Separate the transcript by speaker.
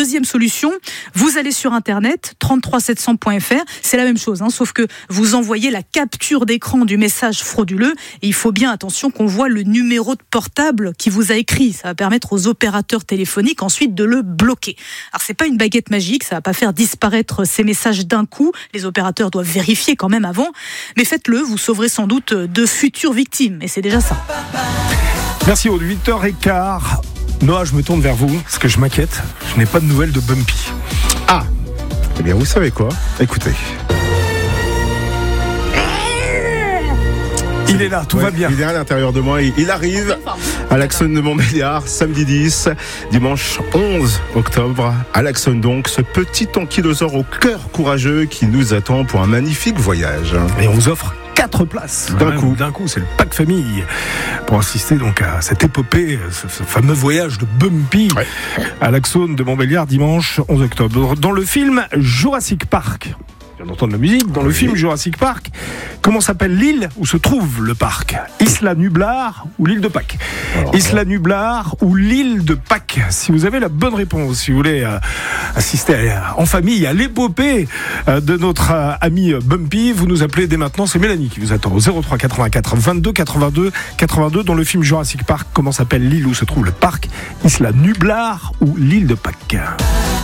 Speaker 1: Deuxième solution, vous allez sur internet 33700.fr, c'est la même chose, sauf que vous envoyez la capture d'écran du message frauduleux et il faut bien attention qu'on voit le numéro de portable qui vous a écrit. Ça va permettre aux opérateurs téléphoniques ensuite de le bloquer. Alors c'est pas une baguette magique, ça va pas faire disparaître ces messages d'un coup. Les opérateurs doivent vérifier quand même avant, mais faites-le, vous sauverez sans doute de futures victimes et c'est déjà ça.
Speaker 2: Merci Aude, 8h15. Noah, je me tourne vers vous parce que je m'inquiète. Je n'ai pas de nouvelles de Bumpy.
Speaker 3: Ah, eh bien vous savez quoi ? Écoutez.
Speaker 2: Il est là, tout va bien.
Speaker 3: Il est à l'intérieur de moi. Il arrive à l'Axone de Montbéliard, samedi 10, dimanche 11 octobre. À l'Axone donc, ce petit ankylosaure au cœur courageux qui nous attend pour un magnifique voyage.
Speaker 2: Et on vous offre 4 places. D'un coup, c'est le pack famille pour assister donc à cette épopée, ce fameux voyage de Bumpy à l'Axone de Montbéliard dimanche 11 octobre. Dans le film Jurassic Park, on vient d'entendre la musique, dans le film Jurassic Park, comment s'appelle l'île où se trouve le parc ? Isla Nublar ou l'île de Pâques ? Isla Nublar ou l'île de Pâques ? Si vous avez la bonne réponse, si vous voulez assister en famille à l'épopée de notre ami Bumpy, vous nous appelez dès maintenant. C'est Mélanie qui vous attend au 03 84 22 82 82. Dans le film Jurassic Park, comment s'appelle l'île où se trouve le parc ? Isla Nublar ou l'île de Pâques ?